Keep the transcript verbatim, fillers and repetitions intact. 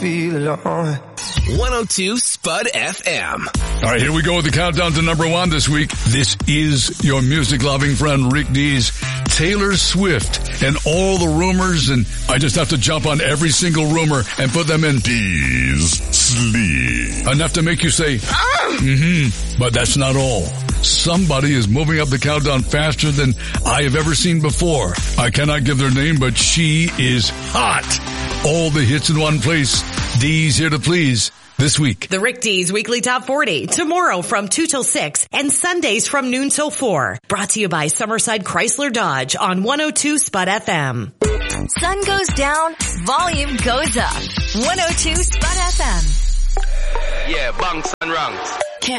feel alone. one oh two Spud F M. All right, here we go with the countdown to number one this week. This is your music-loving friend Rick Dees. Taylor Swift and all the rumors, and I just have to jump on every single rumor and put them in Dees sleep. Enough to make you say, ah! Mm-hmm. But that's not all. Somebody is moving up the countdown faster than I have ever seen before. I cannot give their name, but she is hot. All the hits in one place. Dees here to please. This week. The Rick Dees Weekly Top forty. Tomorrow from two till six and Sundays from noon till four. Brought to you by Summerside Chrysler Dodge on one oh two Spud F M. Sun goes down, volume goes up. one oh two Spud F M. Yeah, bunks and ranks.